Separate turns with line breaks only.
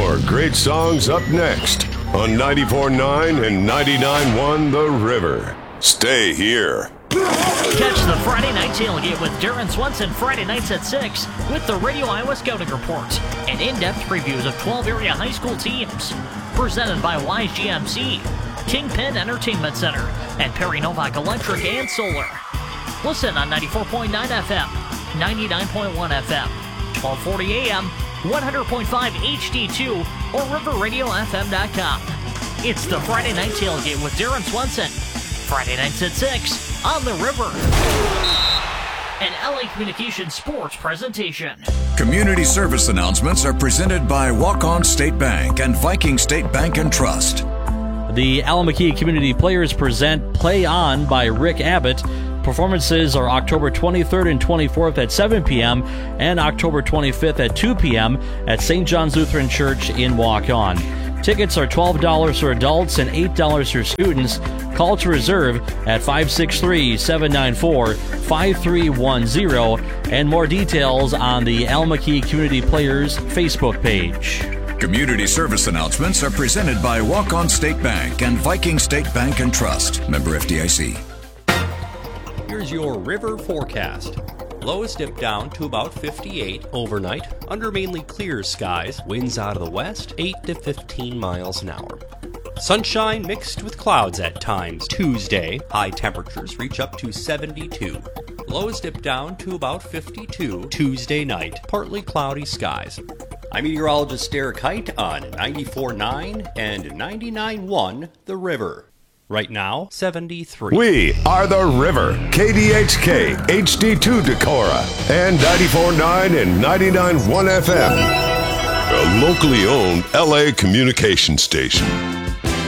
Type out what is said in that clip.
More great songs up next on 94.9 and 99.1 The River. Stay here.
Catch the Friday Night Tailgate with Darren Swenson Friday nights at 6 with the Radio Iowa Scouting Report and in-depth previews of 12 area high school teams. Presented by Wise GMC, Kingpin Entertainment Center, and Perry Novak Electric and Solar. Listen on 94.9 FM, 99.1 FM, 1240 AM, 100.5 HD2, or riverradiofm.com. It's the Friday Night Tailgate with Darren Swenson. Friday nights at 6 on the River. An LA Communications sports presentation.
Community service announcements are presented by Walk-On State Bank and Viking State Bank and Trust.
The Alameda Community Players present Play On by Rick Abbott. Performances are October 23rd and 24th at 7 p.m. and October 25th at 2 p.m. at St. John's Lutheran Church in Walk-On. Tickets are $12 for adults and $8 for students. Call to reserve at 563-794-5310 and more details on the Alameda Community Players Facebook page.
Community service announcements are presented by Walk-On State Bank and Viking State Bank and Trust. Member FDIC.
Here's your river forecast. Lows dip down to about 58 overnight under mainly clear skies. Winds out of the west 8 to 15 miles an hour. Sunshine mixed with clouds at times. Tuesday, high temperatures reach up to 72. Lows dip down to about 52 Tuesday night. Partly cloudy skies. I'm meteorologist Derek Height on 94.9 and 99.1 The River. Right now, 73.
We are The River, KDHK, HD2 Decorah, and 94.9 and 99.1 FM. A locally owned LA communication station.